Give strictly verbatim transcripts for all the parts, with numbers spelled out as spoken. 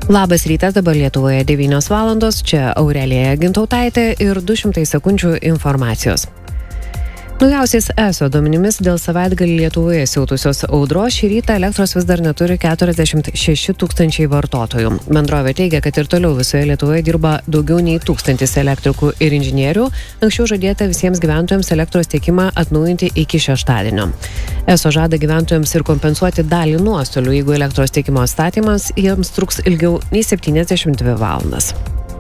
Labas rytas, dabar Lietuvoje devynios valandos, čia Aurelija Gintautaitė ir du šimtai sekundžių informacijos. Naujausiais eso duomenimis dėl savaitgalį Lietuvoje siautusios audros šį rytą elektros vis dar neturi keturiasdešimt šeši tūkstančiai vartotojų. Bendrovė teigia, kad ir toliau visoje Lietuvoje dirba daugiau nei tūkstantis elektrikų ir inžinierių. Anksčiau žadėta visiems gyventojams elektros tiekimą atnaujinti iki šeštadienio. Eso žada gyventojams ir kompensuoti dalį nuostolių, jeigu elektros tiekimo atstatymas jiems truks ilgiau nei septyniasdešimt dvi valandas.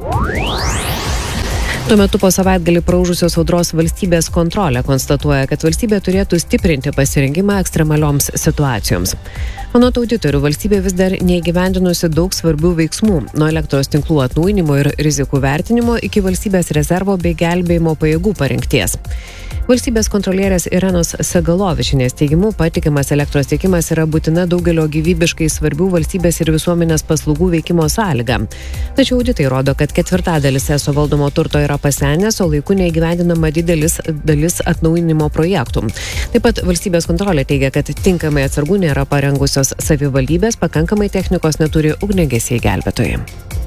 Tuo metu po savaitgalį praūžusios audros valstybės kontrolė konstatuoja, kad valstybė turėtų stiprinti pasirengimą ekstremalioms situacijoms. Anot auditorių, valstybė vis dar neįgyvendinusi daug svarbių veiksmų, nuo elektros tinklų atnaujinimo ir rizikų vertinimo iki valstybės rezervo bei gelbėjimo pajėgų parengties. Valstybės kontrolierės Irenos Segalovičienės teigimu, patikimas elektros tiekimas yra būtina daugelio gyvybiškai svarbių valstybės ir visuomenės paslaugų veikimo sąlyga. Tačiau auditai rodo, kad ketvirtadalis eso valdomo turto yra pasenęs, o laiku neįgyvendinama didelis dalis atnaujinimo projektų. Taip pat valstybės kontrolė teigia, kad tinkamai atsargų nėra parengusios savivaldybės, pakankamai technikos neturi ugniagesiai gelbėtojai.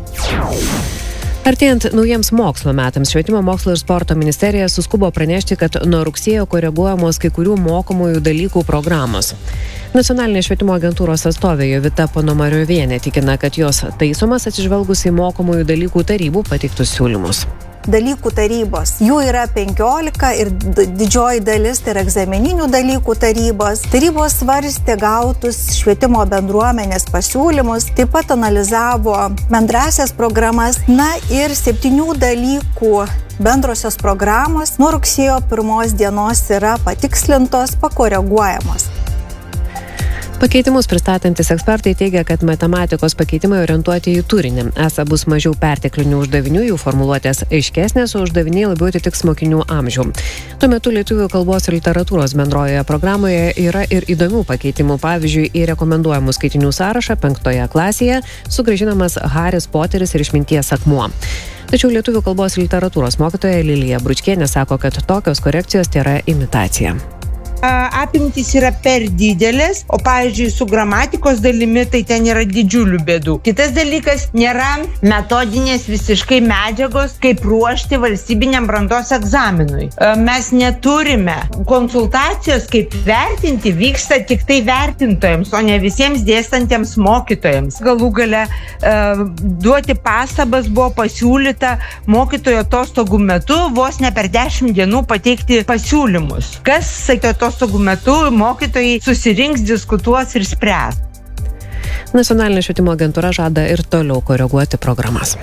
Artėjant naujiems mokslo metams, Švietimo mokslo ir sporto ministerija suskubo pranešti, kad nuo rugsėjo koreguojamos kai kurių mokomųjų dalykų programos. Nacionalinė švietimo agentūros atstovė Jovita Ponomariovienė tikina, kad jos taisomas atsižvelgus į mokomųjų dalykų tarybų pateiktus siūlymus. Dalykų tarybos. Jų yra penkiolika ir didžioji dalis tai yra egzamininių dalykų tarybos. Tarybos svarstė gautus švietimo bendruomenės pasiūlymus, taip pat analizavo bendrasias programas, na ir septynių dalykų bendrosios programos nuo rugsėjo pirmos dienos yra patikslintos, pakoreguojamos. Pakeitimus pristatantis ekspertai teigia, kad matematikos pakeitimai orientuoti į turinį. Esą bus mažiau perteklinių uždavinių, jų formuluotės aiškesnės, o uždaviniai labiau atitiks mokinių amžių. Tuo metu lietuvių kalbos ir literatūros bendrojoje programoje yra ir įdomių pakeitimų. Pavyzdžiui, į rekomenduojamų skaitinių sąrašą penktoje klasėje sugrąžinamas Haris Poteris ir išminties akmuo. Tačiau lietuvių kalbos ir literatūros mokytoja Lilija Bručkienė sako, kad tokios korekcijos tai yra imitacija. Apimtys yra per didelės, o pavyzdžiui, su gramatikos dalimi tai ten yra didžiulių bėdų. Kitas dalykas, nėra metodinės visiškai medžiagos, kaip ruošti valstybiniam brandos egzaminui. Mes neturime konsultacijos, kaip vertinti, vyksta tik tai vertintojams, o ne visiems dėstantiems mokytojams. Galų gale duoti pastabas buvo pasiūlyta mokytojo atostogų metu vos ne per dešimt dienų pateikti pasiūlymus. Kas, sakė, atostogų metu mokytojai susirinks, diskutuos ir spręs. Nacionalinė švietimo agentūra žada ir toliau koreguoti programas.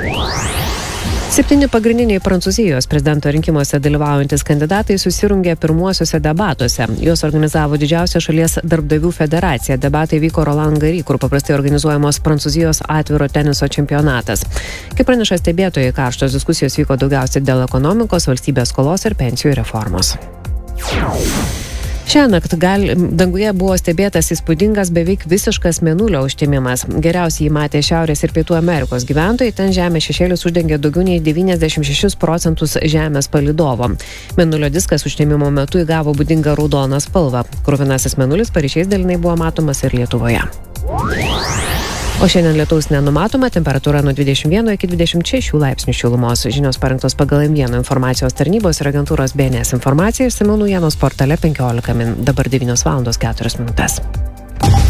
Septyni pagrindiniai Prancūzijos prezidento rinkimuose dalyvaujantis kandidatai susirungė pirmuosiuose debatuose. Juos organizavo didžiausia šalies darbdavių federacija. Debatai vyko Roland Garros, kur paprastai organizuojamos Prancūzijos atviro teniso čempionatas. Kaip praneša stebėtojai, karštos diskusijos vyko daugiausiai dėl ekonomikos, valstybės skolos ir pensijų reformos. Šiąnakt gal danguje buvo stebėtas įspūdingas beveik visiškas mėnulio užtemimas. Geriausiai jį matė Šiaurės ir Pietų Amerikos gyventojai, ten žemės šešėlis uždengė daugiau nei devyniasdešimt šešis procentus žemės palydovo. Mėnulio diskas užtemimo metu įgavo būdingą raudoną spalvą. Kruvinasis mėnulis paryčiais dalinai buvo matomas ir Lietuvoje. O šiandien lietaus nenumatoma, temperatūra nuo dvidešimt vieno iki dvidešimt šešių laipsnių šilumos. Žinios parengtos pagal M vieną informacijos tarnybos ir agentūros B N S informaciją, išsamiau naujienos portale penkiolika min. Dabar devynios valandos keturios minutės.